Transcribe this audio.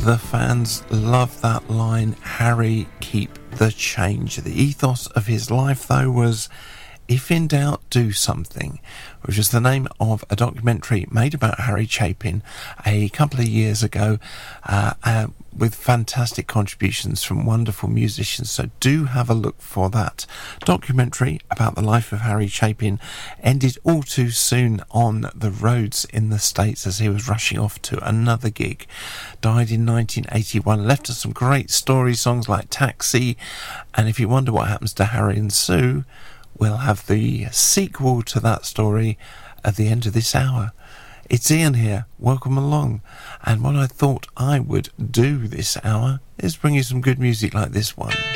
The fans love that line, Harry, keep the change. The ethos of his life, though, was, if in doubt, do something, which is the name of a documentary made about Harry Chapin a couple of years ago, with fantastic contributions from wonderful musicians. So do have a look for that documentary about the life of Harry Chapin. Ended all too soon on the roads in the States as he was rushing off to another gig. Died in 1981. Left us some great story songs like Taxi. And if you wonder what happens to Harry and Sue, we'll have the sequel to that story at the end of this hour. It's Ian here, welcome along. And what I thought I would do this hour is bring you some good music like this one.